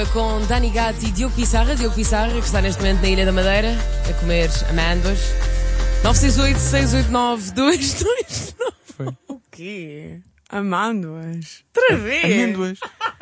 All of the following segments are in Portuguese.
Com Dani Gato e Diogo Pissarra, que está neste momento na Ilha da Madeira a comer amêndoas. 968-689-229. O quê? Amêndoas? Outra vez? Amêndoas.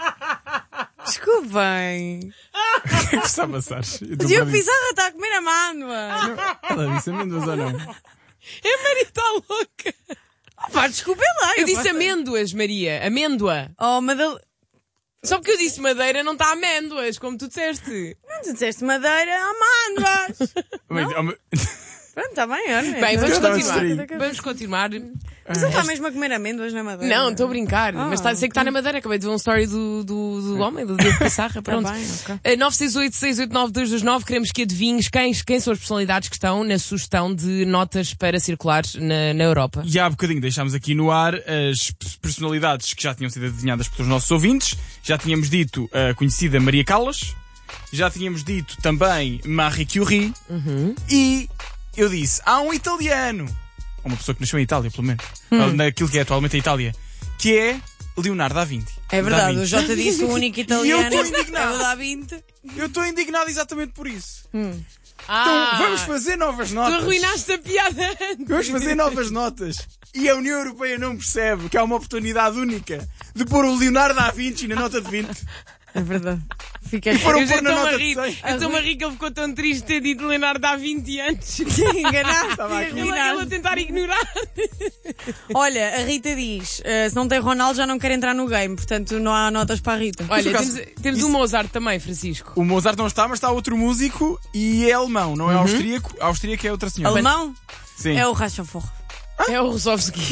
Desculpem. O que é que está a passar? Diogo Pissarra está a comer amêndoas. Ela disse amêndoas ou não? A Maria está louca. Pá, desculpem lá. Eu disse amêndoas, Maria. Amêndoa. Oh, Madalena. Só porque eu disse madeira não está amêndoas, como tu disseste. Não tu disseste madeira, amêndoas. Pronto, está bem, olha. Bem, vamos estava continuar. distraído. Vamos continuar. Mas ele está mesmo a comer amêndoas na madeira. Não, estou a brincar. Mas sei que está na Madeira. Acabei de ver um story do homem, do Diogo Pissarra. Pronto. Tá bem, ok. 968-689-229. Queremos que adivinhes quem são as personalidades que estão na sugestão de notas para circular na Europa. E há bocadinho deixámos aqui no ar as personalidades que já tinham sido adivinhadas pelos nossos ouvintes. Já tínhamos dito a conhecida Maria Callas. Já tínhamos dito também Marie Curie. E eu disse, há um italiano. Uma pessoa que nasceu em Itália, pelo menos. Naquilo que é atualmente a Itália. Que é Leonardo da Vinci. É verdade, Da o Vinci. Jota disse o único italiano. E eu estou indignado. É o da 20. Eu estou indignado exatamente por isso. Então Ah, vamos fazer novas notas. tu arruinaste a piada antes. Vamos fazer novas notas. E a União Europeia não percebe que há uma oportunidade única de pôr o Leonardo da Vinci na nota de 20. É verdade. Fica Foram Eu já pôr na estou-me a nota de rir. 100. Eu estou-me a rir que ele ficou tão triste de ter dito Leonardo há 20 anos. enganado. Estava aqui. Ele a tentar ignorar. Olha, a Rita diz, se não tem Ronaldo já não quer entrar no game, portanto não há notas para a Rita. Olha, Por acaso, temos isso- o Mozart também, Francisco. O Mozart não está, mas está outro músico e é alemão, não é austríaco. Austríaco é outra senhora. Alemão? Sim. É o Rachafor. É o Rosowski.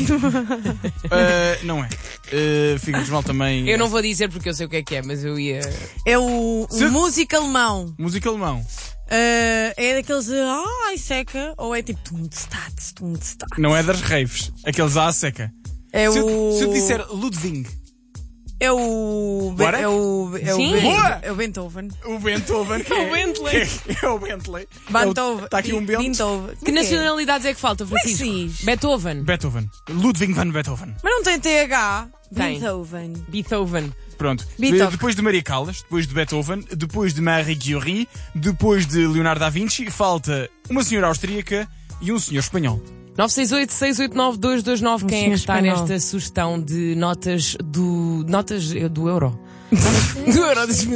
Não é. Fica-nos mal também. Eu não vou dizer porque eu sei o que é, mas eu ia... É o Se- músico alemão. Música alemão. É daqueles de ai seca, ou é tipo tum-tstats. Não é das raves. Aqueles à seca. É Se o. eu disser Ludwig, É o. Bora? Sim. Boa! É o Beethoven. o Beethoven. É o Bentley. É o Bentley. Beethoven. Está aqui um Bentley. Beethoven. Que nacionalidades é que falta, Como é que Francisco? se diz? Beethoven. Beethoven. Ludwig van Beethoven. Mas não tem TH. Tem. Beethoven. Beethoven. Pronto. Beethoven. Depois de Maria Callas, depois de Beethoven, depois de Marie Curie, depois de Leonardo da Vinci, falta uma senhora austríaca e um senhor espanhol. 968-689-229. Quem é que está espanhol. nesta sugestão de notas do Euro? Do Euro 2000.